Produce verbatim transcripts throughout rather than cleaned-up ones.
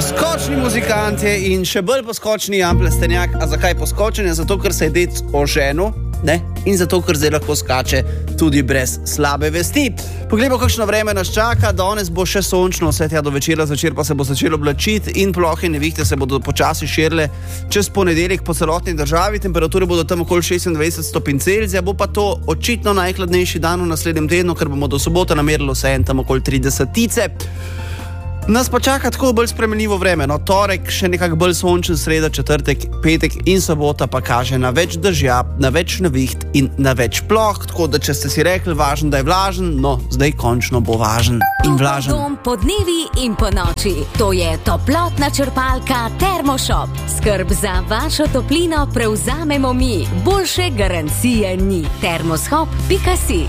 Poskočni muzikanti in še bolj poskočni Jan Plestenjak. A zakaj poskočen? Zato, ker se je dec oženil, ne? In zato, ker zdaj lahko skače tudi brez slabe vesti. Poglejmo, kakšno vreme nas čaka. Danes bo še sončno, vse tja do večera, zvečer pa se bo začelo oblačiti in plohe nevihte se bodo počasi širile čez ponedeljek po celotni državi. Temperature bodo tam okoli šestindvajset stopinj Celzija, bo pa to očitno najhladnejši dan v naslednjem tednu, ker bomo do sobote namerilo vse en tam okoli tridesetice. Nas pa čaka tako bolj spremenljivo vreme. No, torek še nekako bolj sončen, sreda, četrtek, petek in sobota pa kaže na več dežja, na več neviht in na več ploh. Tako da, če ste si rekli, važen, da je vlažen, no, zdaj končno bo važen in vlažen. Dom po dnevi in po noči. To je toplotna črpalka Termoshop. Skrb za vašo toplino prevzamemo mi. Boljše garancije ni. termoshop pika si.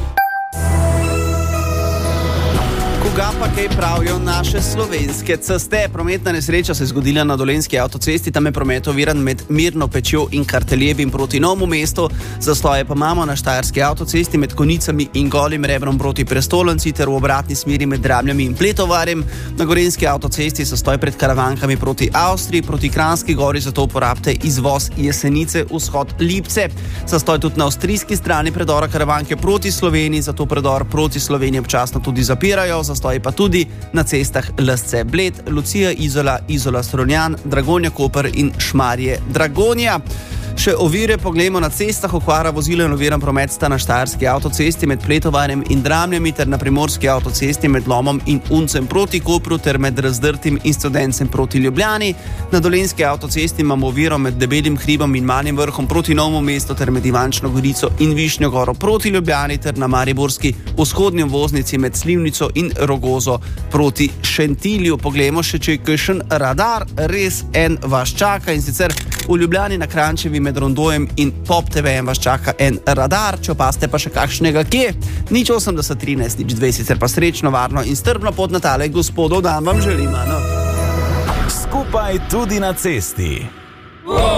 Koga pa kaj pravijo naše slovenske ceste? Prometna nesreča se je zgodila na Dolenjski avtocesti, tam je promet oviran med Mirno Pečjo in Karteljevim proti Novemu mestu. Zastoje pa imamo na Štajerski avtocesti med Konicami in Golim Rebrom proti Prestolnici ter v obratni smeri med Dramljami in Pletovarjem. Na Gorenjski avtocesti zastoj pred Karavankami proti Avstriji, proti Kranjski Gori, zato uporabite izvoz Jesenice, vzhod Lipce. Zastoj tudi na avstrijski strani predora Karavanke proti Sloveniji, zato predor proti Sloveniji občasno tudi zapirajo. Zastoji pa tudi na cestah Lesce Bled, Lucija Izola, Izola Stronjan, Dragonja Koper in Šmarje Dragonja. Še ovire poglejmo na cestah. Okvara vozila in oviran promet sta na Štajerski avtocesti med Pletovarjem in Dramljami ter na Primorski avtocesti med Lomom in Uncem proti Kopru ter med Razdrtim in Studencem proti Ljubljani. Na Dolenjski avtocesti imamo oviro med Debelim hribom in Malim vrhom proti Novemu mestu ter med Ivančno Gorico in Višnjo Goro proti Ljubljani ter na Mariborski vzhodnji voznici med Slivnico in Rogozo proti Šentilju. Poglejmo še, če je kakšen radar, res en vas čaka, in sicer v Ljubljani na Kranjčevi med Rondojem in Pop te ve vas čaka en radar. Če opaste pa še kakšnega kje, nič osemdeset trinajst nič dve, sicer pa srečno, varno in strpno pot na tale gospodov dan vam želim. No? Skupaj tudi na cesti.